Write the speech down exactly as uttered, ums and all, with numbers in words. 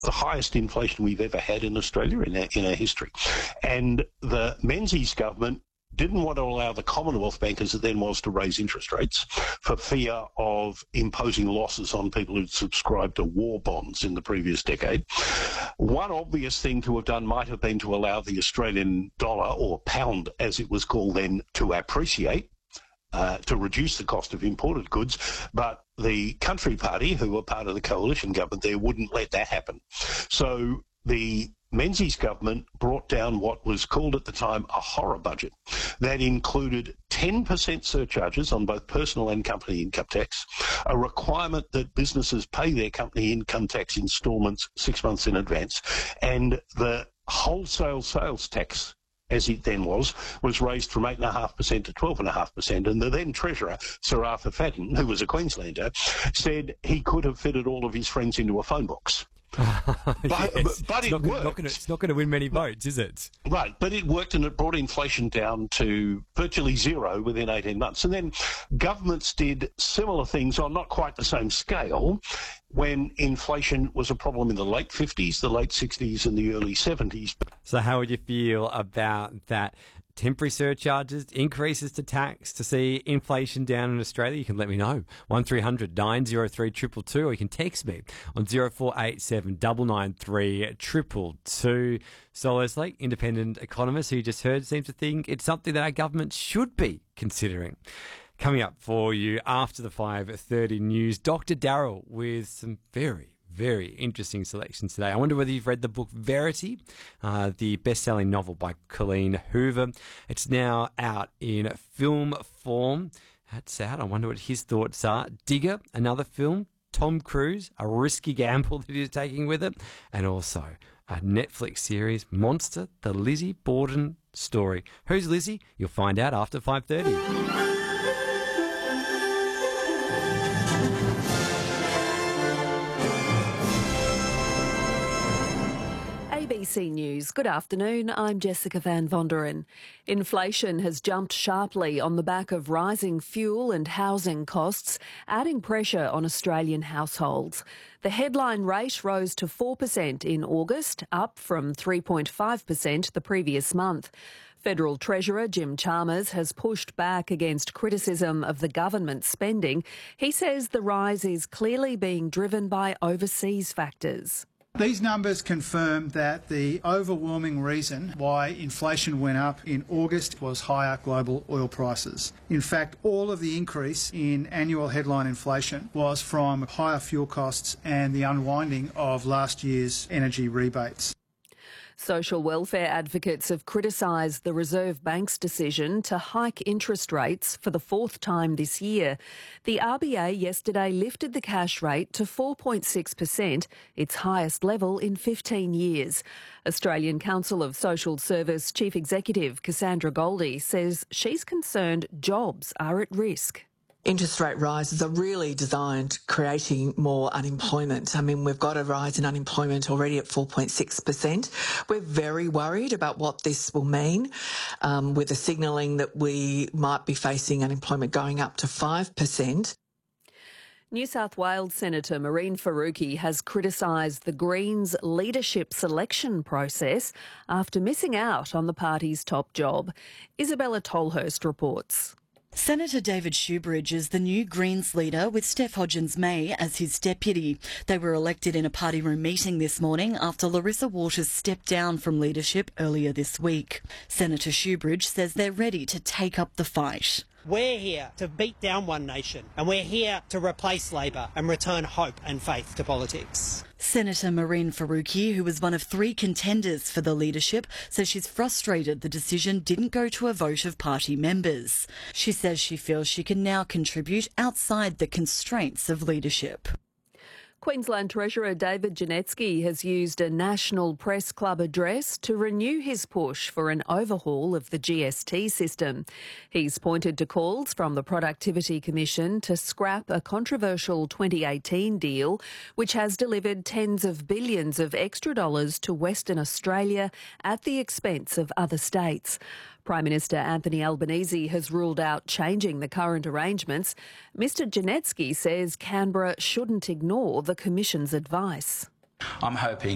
the highest inflation we've ever had in Australia in our, in our history. And the Menzies government didn't want to allow the Commonwealth Bank, as it then was, to raise interest rates for fear of imposing losses on people who'd subscribed to war bonds in the previous decade. One obvious thing to have done might have been to allow the Australian dollar, or pound as it was called then, to appreciate, uh, to reduce the cost of imported goods. But the Country Party, who were part of the coalition government there, wouldn't let that happen. So the Menzies government brought down what was called at the time a horror budget that included ten percent surcharges on both personal and company income tax, a requirement that businesses pay their company income tax instalments six months in advance, and the wholesale sales tax, as it then was, was raised from eight point five percent to twelve point five percent. And the then Treasurer, Sir Arthur Fadden, who was a Queenslander, said he could have fitted all of his friends into a phone box. but, yes. but, but it not, worked. Not gonna, it's not going to win many votes, is it? Right, but it worked, and it brought inflation down to virtually zero within eighteen months. And then governments did similar things on not quite the same scale when inflation was a problem in the late fifties, the late sixties and the early seventies. So how would you feel about that? Temporary surcharges, increases to tax to see inflation down in Australia? You can let me know. one three hundred nine oh three two two two, or you can text me on zero four eight seven nine nine three two two two. So Leslie, independent economist who you just heard, seems to think it's something that our government should be considering. Coming up for you after the five thirty news, Doctor Darryl with some very Very interesting selections today. I wonder whether you've read the book Verity, uh, the best-selling novel by Colleen Hoover. It's now out in film form. That's out. I wonder what his thoughts are. Digger, another film. Tom Cruise, a risky gamble that he's taking with it. And also a Netflix series, Monster, the Lizzie Borden story. Who's Lizzie? You'll find out after five thirty. A B C News. Good afternoon. I'm Jessica Van Vonderen. Inflation has jumped sharply on the back of rising fuel and housing costs, adding pressure on Australian households. The headline rate rose to four percent in August, up from three point five percent the previous month. Federal Treasurer Jim Chalmers has pushed back against criticism of the government's spending. He says the rise is clearly being driven by overseas factors. These numbers confirm that the overwhelming reason why inflation went up in August was higher global oil prices. In fact, all of the increase in annual headline inflation was from higher fuel costs and the unwinding of last year's energy rebates. Social welfare advocates have criticised the Reserve Bank's decision to hike interest rates for the fourth time this year. The R B A yesterday lifted the cash rate to four point six percent, its highest level in fifteen years. Australian Council of Social Service Chief Executive Cassandra Goldie says she's concerned jobs are at risk. Interest rate rises are really designed creating more unemployment. I mean, we've got a rise in unemployment already at four point six percent. We're very worried about what this will mean, um, with the signalling that we might be facing unemployment going up to five percent. New South Wales Senator Mehreen Faruqi has criticised the Greens' leadership selection process after missing out on the party's top job. Isabella Tolhurst reports. Senator David Shoebridge is the new Greens leader with Steph Hodgins-May as his deputy. They were elected in a party room meeting this morning after Larissa Waters stepped down from leadership earlier this week. Senator Shoebridge says they're ready to take up the fight. We're here to beat down One Nation, and we're here to replace Labor and return hope and faith to politics. Senator Mehreen Faruqi, who was one of three contenders for the leadership, says she's frustrated the decision didn't go to a vote of party members. She says she feels she can now contribute outside the constraints of leadership. Queensland Treasurer David Janetsky has used a National Press Club address to renew his push for an overhaul of the G S T system. He's pointed to calls from the Productivity Commission to scrap a controversial twenty eighteen deal, which has delivered tens of billions of extra dollars to Western Australia at the expense of other states. Prime Minister Anthony Albanese has ruled out changing the current arrangements. Mister Janetsky says Canberra shouldn't ignore the Commission's advice. I'm hoping